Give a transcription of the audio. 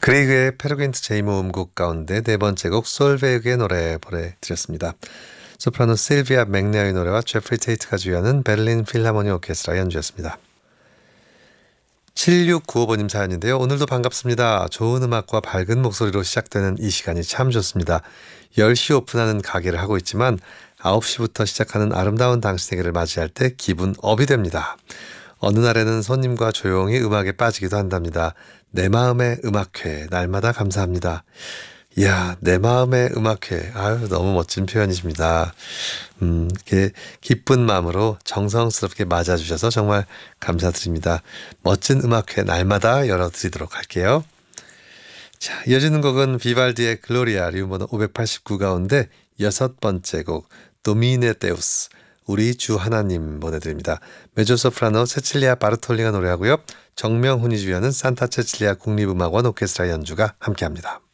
그리그의 페르긴트 제2모음곡 가운데 네 번째 곡 솔베그의 노래 보내드렸습니다. 소프라노 실비아 맥네어의 노래와 제프리 테이트가 주연한 베를린 필하모니 오케스트라 연주였습니다. 7695번님 사연인데요. 오늘도 반갑습니다. 좋은 음악과 밝은 목소리로 시작되는 이 시간이 참 좋습니다. 10시 오픈하는 가게를 하고 있지만 9시부터 시작하는 아름다운 당신에게를 맞이할 때 기분 업이 됩니다. 어느 날에는 손님과 조용히 음악에 빠지기도 한답니다. 내 마음의 음악회 날마다 감사합니다. 이야, 내 마음의 음악회. 아유, 너무 멋진 표현이십니다. 이렇게 기쁜 마음으로 정성스럽게 맞아주셔서 정말 감사드립니다. 멋진 음악회 날마다 열어드리도록 할게요. 자, 이어지는 곡은 비발디의 글로리아 리움번호 589 가운데 여섯 번째 곡 도미네 데우스 우리 주 하나님 보내드립니다. 메조소프라노 세칠리아 바르톨리가 노래하고요. 정명훈이 주연은 산타 체칠리아 국립음악원 오케스트라 연주가 함께합니다.